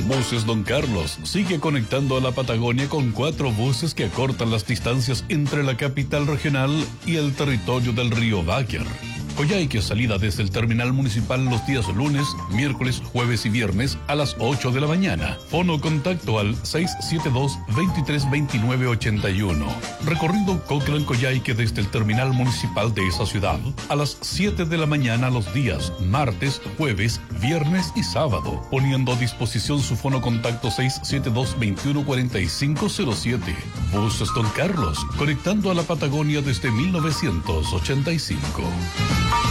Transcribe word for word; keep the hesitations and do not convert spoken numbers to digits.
Buses Don Carlos sigue conectando a la Patagonia con cuatro buses que acortan las distancias entre la capital regional y el territorio del río Báquer. Coyhaique, salida desde el terminal municipal los días lunes, miércoles, jueves y viernes a las ocho de la mañana. Fono contacto al seis siete dos, veintitrés veintinueve ochenta y uno. Recorrido Coclan-Coyhaique desde el terminal municipal de esa ciudad a las siete de la mañana los días martes, jueves, viernes y sábado, poniendo a disposición su fono contacto seis siete dos, veintiuno cuarenta y cinco cero siete. Buses Don Carlos, conectando a la Patagonia desde mil novecientos ochenta y cinco.